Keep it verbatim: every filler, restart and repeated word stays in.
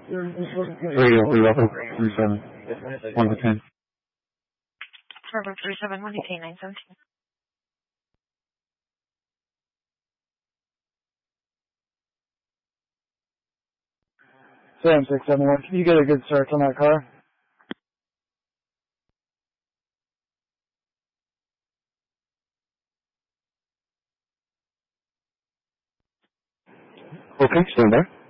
Radio three Alpha three seven one to ten. Bravo three seven one eight nine seventeen. Sam six seven one. Can you get a good search on that car? Okay, stand by.